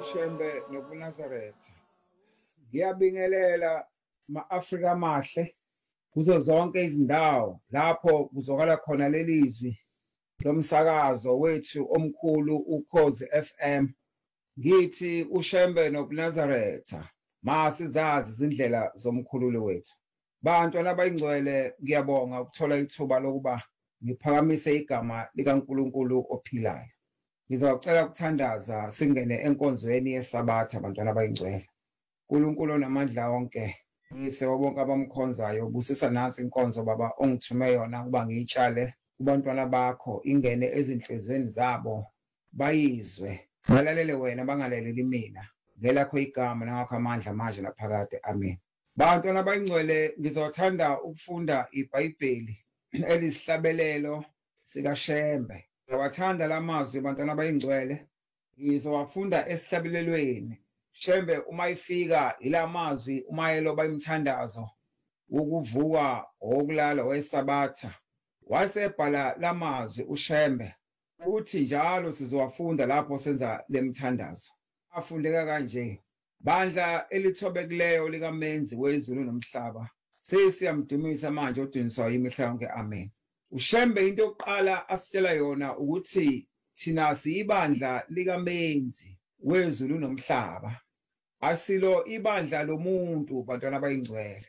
uShembe nobuNazaretha. Ngiyabingelela ma-Afrika amahle kuzo zonke izindawo lapho kuzwakala khona lelizwi lomsakazo wethu omkhulu uKhozi FM. Ngithi uShembe nobuNazaretha masizazi izindlela zomkhululi wethu. Bantwana abayingcwele, ngiyabonga ukuthola ithuba lokuba ngiphakamise igama likaNkulunkulu ophilayo. Ngizocela ukuthandaza singene enkonzweni yesabatha bantwana abayingcwele. uNkulunkulu onamandla onke, ngise bonke abamkhonzayo, busisa nansi inkonzo baba ongithume yona ukuba ngiyitshale kubantwana bakho, ingene ezinhlizweni zabo bayizwe, balalele wena bangalaleli mina. Ngelakho igama nangakho amandla manje naphakade, amen. Bantwana abayingcwele, ngizothanda ukufunda iBhayibheli elisihlabelelo sikaShembe. Ngiyawathanda lamazwi bantwana abayingcwele, ngizowafunda esihlabelelweni. Shembe uma ifika ilamazwi umayelo bayimthandazo ukuvuka okulala wesabatha, wasebhala lamazwi uShembe uthi njalo sizowafunda lapho senza lemthandazo. Afundeka kanje: bandla elithobekileyo likamenzi wezulu nomhlaba, sesiyamdumisa manje odunyiswayo imihla yonke, amen. uShembe into yokuqala asitshela yona ukuthi thina siyibandla likamenzi wezulu nomhlaba, asilo ibandla lomuntu bantwana abayingcwele.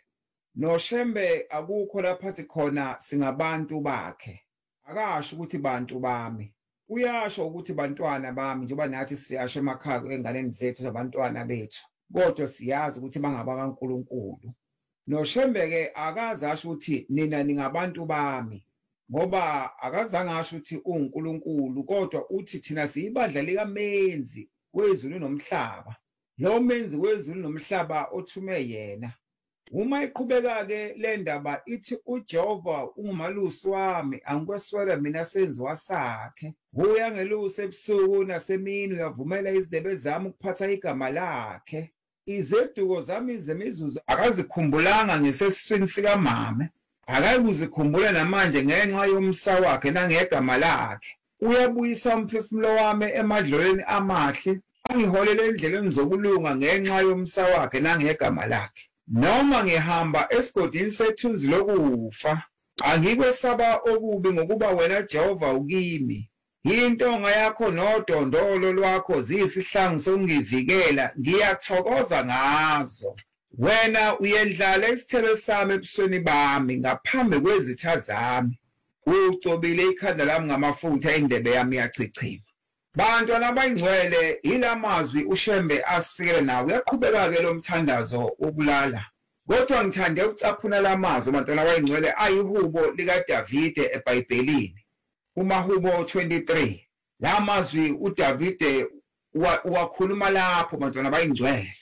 NoShembe akukho laphathi khona singabantu bakhe, akasho ukuthi bantu bami, uyasho ukuthi bantwana bami, njengoba nathi siyasho emakhaya enganeni zethu zabantwana bethu, kodwa siyazi ukuthi bangabakaNkulunkulu. NoShembe-ke akaze asho ukuthi nina ningabantu bami, ngoba akazange asho ukuthi uNkulunkulu, kodwa uthi thina siyibandla likamenzi wezulu nomhlaba, lo menzi wezulu nomhlaba othume yena. Uma iqhubeka-ke le ndaba ithi uJehova ungumalusi wami, angikweswela mina senziwa sakhe. Uyangelusa ebusuku nasemini, uyavumela izindebe zami ukuphatha igama lakhe. Izeduko zami zemizuzu akazikhumbulanga ngisesiswini sikamama, akayikuzikhumbula namanje ngenxa yomsa wakhe nangegama lakhe. Uyabuyisa umphefumulo wami emadlelweni amahle, angiholele endleleni zokulunga ngenxa yomsa wakhe nangegama lakhe. Noma ngihamba esigodini sethunzi lokufa, angikwesaba okubi ngokuba wena Jehova ukimi. Intonga yakho nodondolo lwakho ziyisihlangu sokungivikela, ngiyathokoza ngazo. Wena uyendlala isithelo sami ebusweni bami, ngaphambi kwezitha zami. Ucobile ikhanda lami ngamafutha, indebe yami yachichima. Bantwana abayingcwele, ilamazwi uShembe asifikele nawo. Uyaqhubeka-ke lo mthandazo wokulala, kodwa ngithande ukucaphuna lamazwi bantwana abayingcwele ayihubo likaDavide eBhayibhelini. UMahubo 23, lamazwi uDavide uwakhuluma lapho bantwana abayingcwele.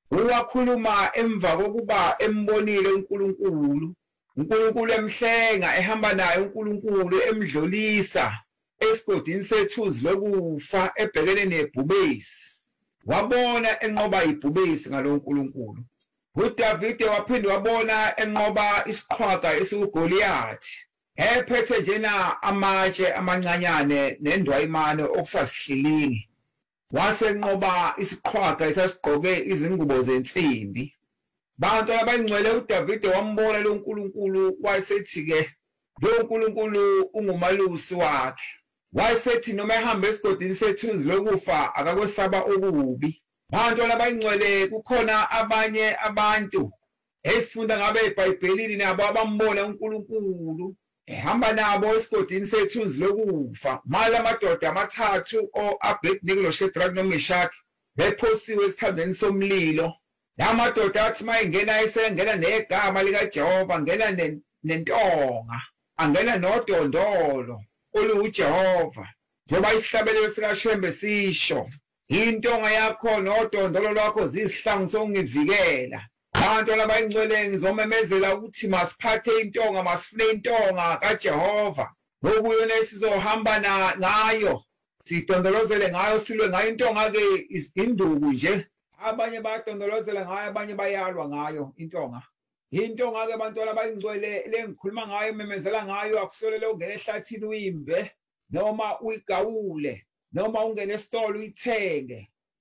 Uwakhuluma emva kokuba embonile uNkulunkulu emhlenga, ehamba naye uNkulunkulu emdlulisa esigodini sethuzi lokufa ebhekene nebhubesi. Wabona enqoba ibhubesi ngalo uNkulunkulu. uDavide waphinde wabona enqoba isiqhwaga esikuGoliyathi, ephethe njena amatshe amancanyane nendwayimane okusasihlilingi. Wasenqoba isiqhwaga esasigqoke izingubo zensimbi. Bantu abayingcwele, uDavide wambona lo uNkulunkulu, wayesethi-ke lo uNkulunkulu ungumalusi wakhe. Wayesethi noma ehamba esigodini sethunzi lokufa akakwesaba okubi. Bantu abayingcwele, kukhona abanye abantu esifunda ngabe eBhayibhelini nabo abambona uNkulunkulu ehamba nabo esigodini sethunzi lokufa. Mala amadoda amathathu o-Abednego noShadrach noMeshaki bephosiwe esithandweni somlilo. La madoda athi mayengena esengena negama likaJehova, angena nentonga, angena nodondolo oluJehova, njengoba isihlabelelo sikaShembe sisho. Intonga yakho nodondolo lwakho ziyisihlangu sokungivikela. Abantu abayingcwele, ngizomemezela ukuthi masiphathe intonga, masifune intonga kaJehova, ngokuyona esizohamba ngayo, sidondolozele ngayo, silwe ngayo. Intonga-ke induku nje, abanye bayadondolozela ngayo, abanye bayalwa ngayo intonga. Intonga-ke abantwana abayingcwele le ngikhuluma ngayo, memezela ngayo, akusolele ungene ehlathini uyimbe, noma uyigawule, noma ungene esitolo uyithenge,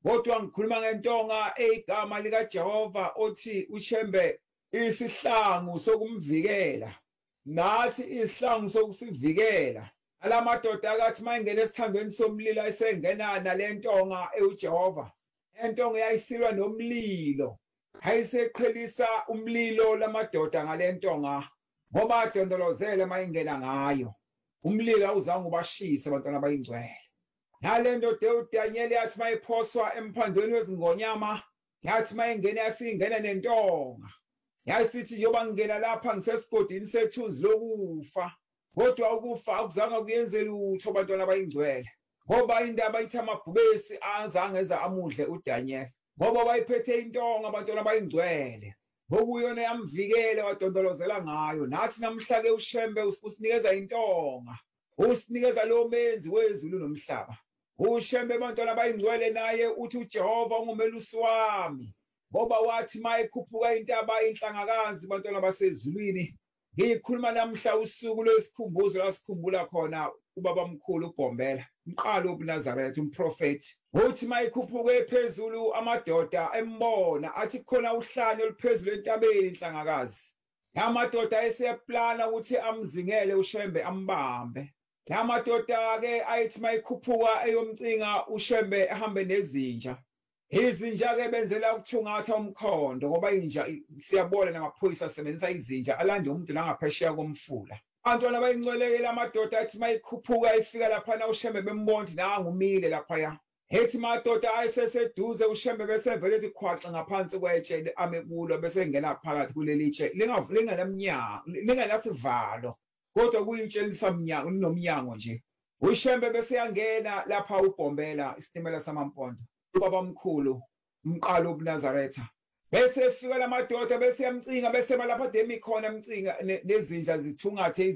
kodwa ngikhuluma ngentonga eyigama likaJehova othi uShembe isihlangu sokumvikela, nathi isihlangu sokusivikela. Alamadoda akathi mayingena esithandweni somlilo ayisengena nalentonga ewuJehova. Entonga yayisilwa nomlilo, ayiseqhelisa umlilo lamadoda ngalentonga ngoba adondolozele mayingena ngayo. Umlilo awuzange ubashise abantwana bayingcwele. Nalento uDaniel yathi mayiphoswa emphandweni wezingonyama, yathi mayingena yasingena nentonga. Yasithi yoba ngingena lapha ngisesigodini sethunzi lokufa, kodwa ukufa akuzange kuyenze lutho abantwana bayingcwele. Ngoba indaba ithi amabhubesi azange eza amudle uDaniel, ngoba bayiphethe intonga abantwana bayingcwele. Ngokuyona yamvikele wadondolozela ngayo. Nathi namhla-ke uShembe usinikeza intonga, usinikeza lo menzi wezulu nomhlaba. uShembe abantwana bayingcwele naye uthi uJehova ungumelusi wami, ngoba wathi mayikhuphuka intaba inhlangakazi abantwana basezulwini. Ngikhuluma namhla usuku lwesikhumbuzo la sikhumbula khona ubaba mkhulu uBhombela, umqalo wobuNazaretha umprofeti. Uthi mayikhuphuke phezulu amadoda embona athi khona uhlanya oluphezulu entabeni inhlangakazi. Amadoda eseyaplana ukuthi amzingele uShembe ambambe. Lamadoda-ke ayithi mayikhuphuka eyomcinga uShembe ehambe nezinja. Izinja-ke benzela ukuthungatha umkhondo, ngoba inja siyabona namaphoyisa asebenzisa izinja alande umuntu langaphesheya komfula. Abantwana bayingcwelekela amadoda athi mayikhuphuka ifika laphana uShembe bembona nangumile laphaya. Ethi madoda ayiseseduze uShembe bese vele ethi khwaxa ngaphansi kwetshe amekulo bese ngena phakathi kuleli tshe linganamnyango linganasivalo, kodwa kuyitshe lisamnyango linomnyango nje. uShembe bese yangena lapha uBhombela isitimela samampondo, ubaba mkhulu umqalo wobuNazaretha. Bese efika lamadoda bese yamcinga bese balapha demi khona emcinga nezinja zithungathe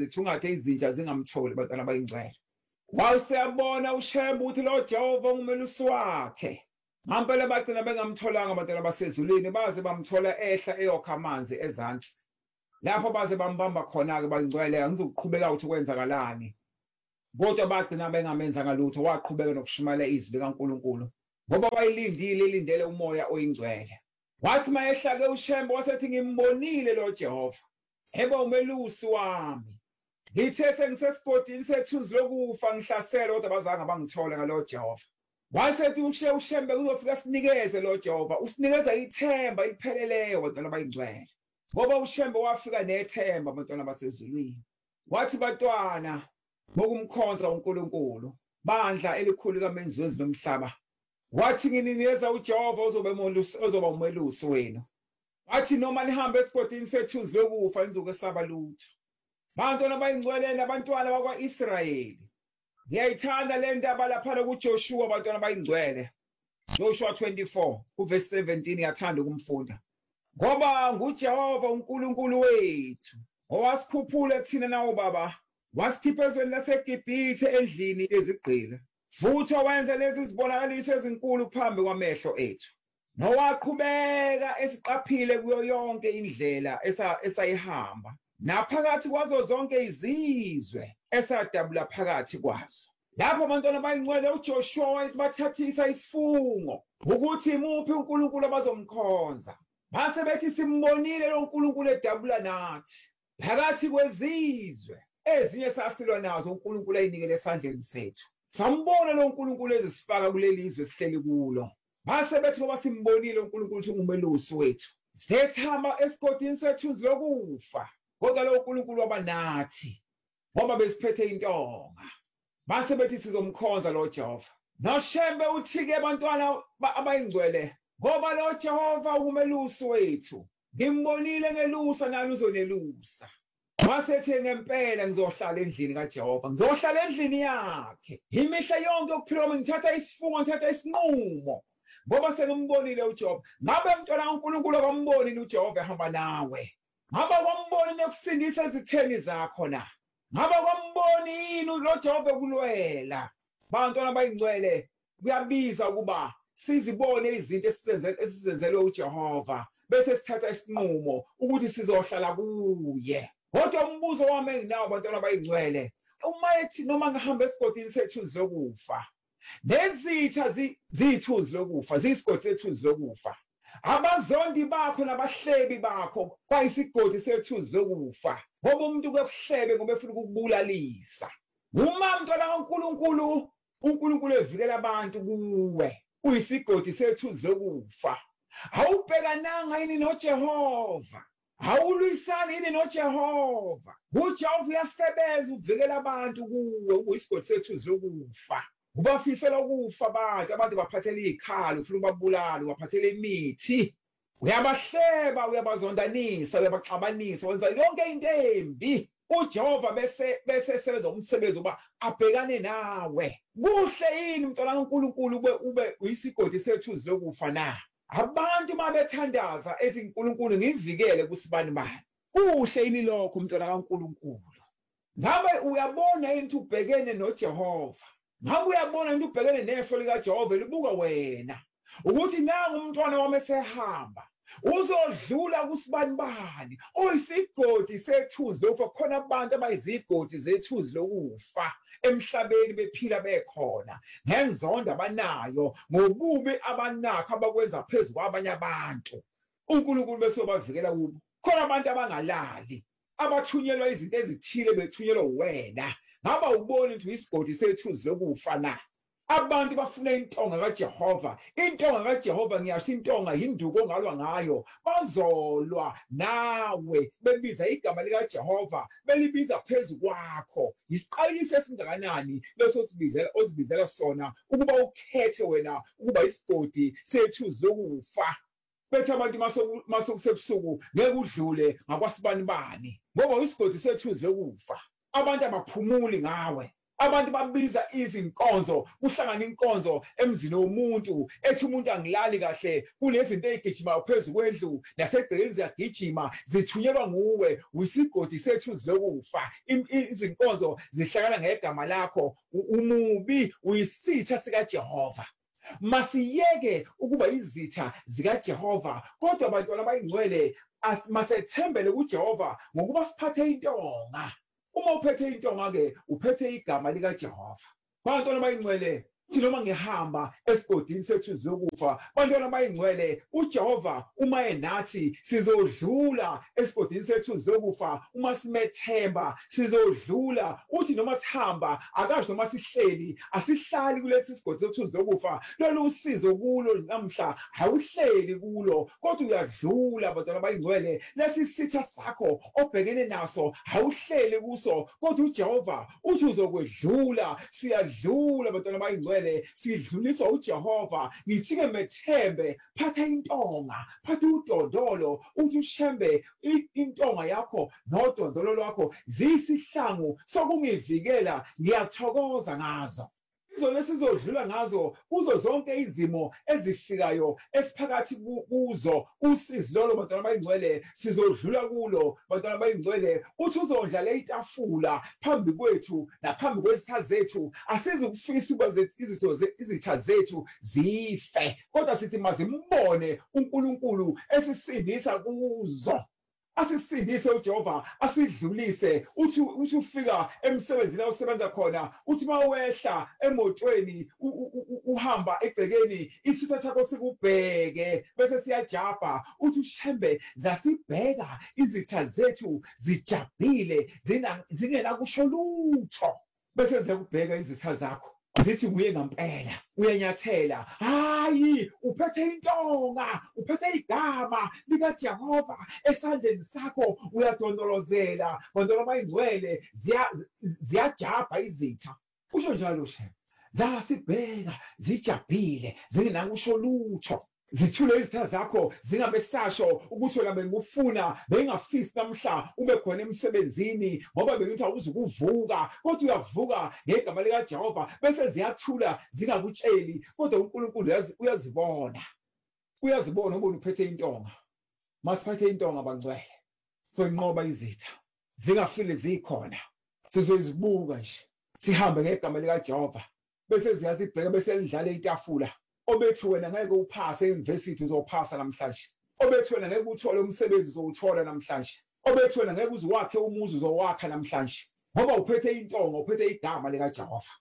izinja zingamtholi abantwana bayingcwele. Wawuseyabona uShembe ukuthi lo Jehova ungumelusi wakhe. Ngampela bagcina bengamtholanga abantwana basezulwini, baze bamthola ehla eyokha amanzi ezansi. Lapho baze bambamba khona-ke bayingcwele, angizokuqhubeka ukuthi kwenzakalani. Kodwa bagcina bengamenza ngalutho, waqhubeka nokushumayela izwi likaNkulunkulu ngoba bayilindile ilindele umoya oyingcwele. Wathi mayehla-ke uShembe wasethi ngimbonile lo Jehova, eba umelusi wami. Ngithe sengisesigodini sethunzi lokufa ngihlasele, kodwa bazange bangithole ngalo Jehova. Wasethi uShembe uzofika sinikeze lo Jehova, usinikeza ithemba elipheleleyo abantwana bayingcwele. Ngoba uShembe wafika nethemba abantwana basezulwini. Wathi bantwana bokumkhonza uNkulunkulu, bandla elikhulu kamenzi wezulu nomhlaba, wathi nginikeza uJehova ozoba umelusi wenu. Wathi noma nihambe esigodini sethunzi lokufa nizokwesaba lutho. Bantwana bayingcwele nabantwana bakwa-Israyeli, ngiyayithanda le ndaba lapha kuJoshua abantwana bayingcwele. Joshua 24 uvesi 17 yathanda ukumfunda. Ngoba nguJehova uNkulunkulu wethu owasikhuphula kuthina nawo baba, wasikhipha ezweni laseGibhithe endlini yezigqila, futhi owenza lezi zibonakaliso ezinkulu phambi kwamehlo ethu. Nowaqhubeka esiqaphile kuyo yonke indlela esayihamba, naphakathi kwazo zonke izizwe esadabula phakathi kwazo. Lapho abantwana bayingcwele uJoshua wayethi bathathisa isifungo ukuthi imuphi uNkulunkulu abazomkhonza. Base bethi simbonile lo nkulunkulu edabula nathi phakathi kwezizwe ezinye sasilwa nazo, uNkulunkulu ayinikele esandleni sethu. Sambona lo nkulunkulu ezisifaka kuleli izwe sihleli kulo. Base bethi ngoba simbonile uNkulunkulu ukuthi ungumelusi wethu, sesihamba esigodini sethunzi lokufa, kodwa lo nkulunkulu waba nathi ngoba besiphethe intonga. Base bethi sizomkhonza lo Jehova. NoShembe uthi-ke abantwana abayingcwele, ngoba lo Jehova ungumelusi wethu, ngimbonile ngelusa nalo uzonelusa. Wasethe ngempela ngizohlala endlini kaJehova, ngizohlala endlini yakhe imihla yonke ukuphila kwami. Ngithatha isifungo, ngithatha isinqumo ngoba sengimbonile uJehova. Ngabe mntwana kaNkulunkulu akwambonile uJehova ehamba nawe? Ngabe akwamboni nekusindisa ezitheni zakho na? Ngabe akwamboni yini lo Jehova ekulwela? Bantwana bayingcwele, kuyabiza ukuba sizibone izinto esizenzelwe uJehova bese sithatha isinqumo ukuthi sizohlala kuye. Kodwa umbuzo wami enginawo bantwana bayingcwele, uma ethi noma ngihamba esigodini sethunzi lokufa, nezitha zithuzi lokufa, ziyisigodi sethuzi lokufa. Abazondi bakho nabahlebi bakho bayisigodi sethuzi lokufa, ngoba umuntu kwebuhlebe ngoba efuna ukukubulalisa. Uma mntwana kaNkulunkulu, uNkulunkulu evikela abantu kuwe, uyisigodi sethuzi lokufa. Awubhekananga yini noJehova? Awulwisani yini noJehova? UJehova uyasebenza uvikela abantu kuwe, uyisigodi sethuzi lokufa. Ubafisela ukufa abantu baphathela izikhalo, ufuna ukubabulala, ubaphathela imithi. Uyabahleba, uyabazondanisa, uyabaxabanisa, wenza yonke into embi. UJehova bese sebenza umsebenzi uba abhekane nawe. Kuhle yini mntwana kaNkulunkulu ube uyisigodi sethuzi lokufa na? Abantu mabethandaza ethi uNkulunkulu ngivikele kusibanibani. Kuhle yini lokho mntwana kaNkulunkulu? Ngabe uyabona into ubhekene noJehova? Ngabe uyabona into ubhekene neso likaJehova libuka wena? Ukuthi nangu umntwana wami esehamba, uzodlula kusibanibani, oyisigodi sethuzi lokufa. Khona abantu abayizigodi zethuzi lokufa emhlabeni bephila bekhona, ngenzondo abanayo, ngobubi abanakho abakwenza phezu kwabanye abantu. uNkulunkulu bese ubavikela kubo. Khona abantu abangalali, abathunyelwa izinto ezithile bethunyelwa wena. Ngaba ubona ukuthi isigodi sethuzi lokufa na? Abantu bafuna intonga kaJehova. Intonga kaJehova ngiyasho intonga induku ongalwa ngayo. Bazolwa nawe bebiza igama likaJehova, belibiza phezu kwakho. Isiqalekiso esingakanani leso ozibizela sona ukuba ukhethe wena ukuba isigodi sethuzi lokufa. Bethi abantu masokusebusuku ngeke udlule ngakwasibanibani, ngoba isigodi sethuzi lokufa. Abantu abaphumuli ngawe. Abantu babiza izinkonzo, kuhlangana inkonzo emzini womuntu ethi umuntu angilali kahle, kunezinto ezigijimayo phezu kwendlu nasegcekeni ziyagijima, zithunyelwa nguwe, uyisigodi sethuzi lokufa. Izinkonzo zihlangana ngegama lakho, umubi, uyisitha sikaJehova. Masiyeke ukuba izitha zikaJehova, kodwa abantwana bayingcwele masethembele kuJehova ngokuba siphathe intonga. Uma uphethe intonga ke uphethe igama likaJehova. Bantwana bayingcwele, noma ngihamba esigodini sethuzi lokufa, bantwana bayingcwele, uJehova uma enathi sizodlula esigodini sethuzi lokufa. Uma simethemba sizodlula. Uthi noma sihamba, akasho noma sihleli, asihlali kulesi sigodi sethuzi lokufa. Lolu usizo kulo namhla awuhleli kulo, kodwa uyadlula. Bantwana bayingcwele, lesi sitha sakho obhekene naso awuhleli kuso, kodwa uJehova uthi uzokwedlula. Siyadlula bantwana bayingcwele, sidluliswa uJehova. Ngithi-ke methembe, phatha intonga, phatha udondolo, uthi ushembe intonga yakho nodondolo lwakho ziyisihlangu sokungivikela. Ngiyathokoza ngazo izona esizodlula ngazo kuzo zonke izimo ezifikayo esiphakathi kuzo. Usizi lolo bantwana bayingcwele sizodlula kulo. Bantwana bayingcwele, uthi uzodlala itafula phambi kwethu naphambi kwezitha zethu. Asizukufisa ukuba izitha zethu zife, kodwa sithi mazimbone uNkulunkulu esisindisa kuzo. Asisindise uJehova, asidlulise. Uthi ufika emsebenzini la usebenza khona, uthi mawehla emotweni uhamba egcekeni, isitha sakho sikubheke bese siyajabha. Uthi ushembe, zasibheka izitha zethu zijabhile, zingena kusho lutho. Bese ziyakubheka izitha zakho, zithi nguye ngempela, uyanyathela. Hayi, uphethe intonga, uphethe igama likaJehova esandleni sakho, uyadondolozela. Bantwana bayingcwele, ziyajabha izitha. Usho njalo she, zasibheka zijabhile, zingenakusho lutho. Zithule izitha zakho, zingabe sasho ukuthi wena bengufuna, bengafisi namhla ube khona emsebenzini ngoba bengithi awuzukuvuka, kodwa uyavuka ngegama likaJehova. Bese ziyathula zingakutsheli, kodwa uNkulunkulu uyazibona. Uyazibona ubona uphethe intonga. Masiphathe intonga bangcwele, soyinqoba izitha zingafile zikhona, sizozibuka nje, sihambe ngegama likaJehova. Bese ziyasibheka, bese lidlala itafula. Obethi wena ngeke uphase euniversity, uzophasa namhlanje. Obethi wena ngeke uthole umsebenzi, uzowuthola namhlanje. Obethi wena ngeke uzwakhe umuzi, uzowakha namhlanje, ngoba uphethe intonga, uphethe igama likaJehova.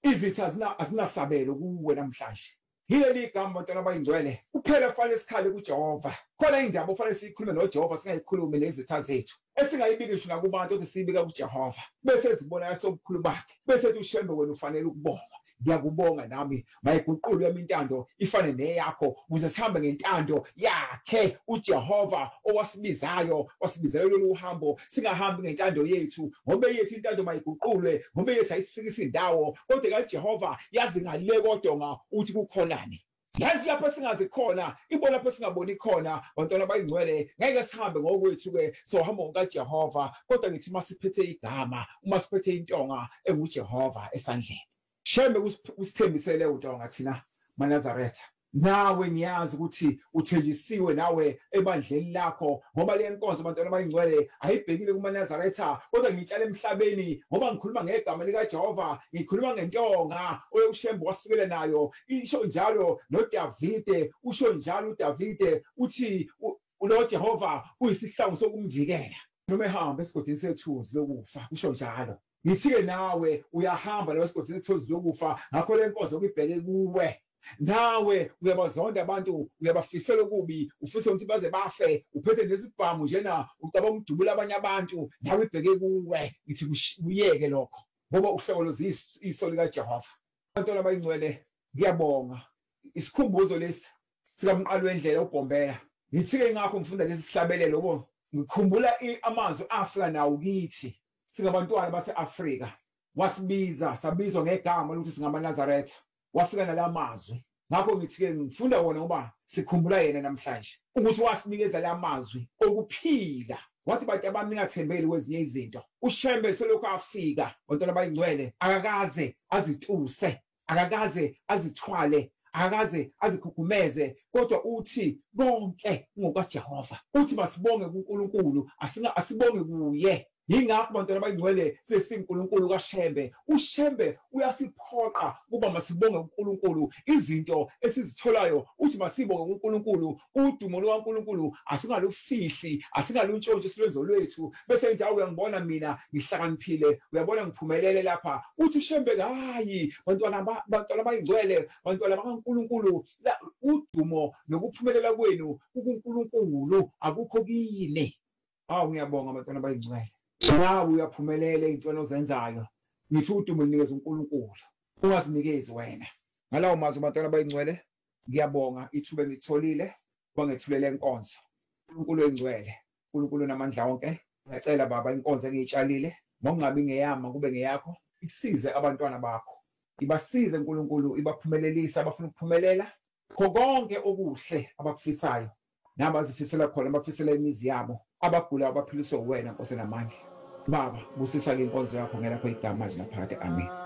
izitha azinasabelo kuwe namhlanje. Yileli igama bantwana bayingcwele kuphela kufanele sikhale kuJehova. Khona indaba ofanele siyikhulume noJehova singayikhulumi nezitha zethu. Esingayibiki ngisho nakubantu ukuthi sibika kuJehova. Bese sibona sobukhulu bakhe. Bese ushembe wena ufanele ukubonga. Ngiyakubonga nami mayiguqulwe yami intando ifane neyakho ukuze sihambe ngentando yakhe uJehova owasibizayo wasibizela lolu uhambo singahambi ngentando yethu ngoba yethu intando mayiguqulwe ngoba yethu ayisifikisa indawo kodwa kaJehova yazi ngale kodwa uthi kukhonani. Yazi lapho singazi khona ibo lapho singaboni khona bantwana bayingcwele ngeke sihambe ngokwethu ke sohamba ngokaJehova kodwa ngithi masiphethe igama uma siphethe intonga enguJehova esandleni. Shembe usithembisele uNtonga thina maNazaretha. Nawe ngiyazi ukuthi uthenjisiwe nawe ebandleni lakho ngoba le nkonzo abantwana bayingcwele ayibhekile kumaNazaretha kodwa ngitshela emhlabeni ngoba ngikhuluma ngegama likaJehova ngikhuluma ngentonga oyoshembe wasifikele nayo isho njalo noDavide usho njalo uDavide uthi ulo Jehova uyisihlangu sokumvikela noma ehamba esigodini sethuzi lokufa usho njalo. Ngithike nawe uyahamba la esigodini sethuzi lokufa ngakho le nkonzo okubheke kuwe. Nawe uyabazonda abantu uyabafisela ukubi ufisa ukuthi baze bafe uphethe nesibhamu njena ucabanga ukudubula abanye abantu nawe ibheke kuwe ngithi uyeke lokho ngoba uhlokoloza iso lika Jehova. Abantwana bayingcwele ngiyabonga isikhumbuzo lesi sikamqalo wendlela uBhombela. Ngithike ngakho ngifunda lesi sihlabelelo bo ngikhumbula amazwi afika nawo kithi singabantwana base-Afrika wasibiza sabizwa ngegama lokuthi singamaNazaretha. Wafika nalamazwi ngakho ngithi-ke ngifunda wona ngoba sikhumbula yena namhlanje ukuthi wasinikeza la mazwi okuphila wathi bantu abami ningathembeli kwezinye izinto. uShembe selokhu afika bantwana bayingcwele akakaze azituse akakaze azithwale akakaze azikhukhumeze kodwa uthi konke ngokaJehova uthi masibonge kuNkulunkulu asibonge kuye. Yingakho bantwana bayingcwele sesifika uNkulunkulu kaShembe. uShembe uyasiphoqa kuba masibonge uNkulunkulu izinto esizitholayo uthi masibonge uNkulunkulu. Udumo lukaNkulunkulu asingalufihli asingaluntshontshe silwenzo lwethu bese nje uyangibona mina ngihlakaniphile uyabona ngiphumelele lapha. Uthi uShembe hayi bantwana bayingcwele bantwana bakaNkulunkulu udumo nokuphumelela kwenu kuNkulunkulu akukho kini. Ngiyabonga bantwana bayingcwele. Nawe uyaphumelela izintweni ozenzayo. Ngithi udumo unikeza uNkulunkulu ungazinikezi wena. Ngalawo mazwi bantwana bayingcwele ngiyabonga ithuba engitholile bangethulele inkonzo. uNkulunkulu engcwele uNkulunkulu namandla wonke ngiyacela baba inkonzo engiyitshalile ngokungabi ngeyama kube ngeyakho isize abantwana bakho ibasize uNkulunkulu ibaphumelelise abafuna ukuphumelela konke okuhle abakufisayo nabazifisela khona abafisela imizi yabo abagula abaphiliswe wena Nkosi namandla. Baba busisa ke inkonzo yakho ngelakho igama laphakade. Amen.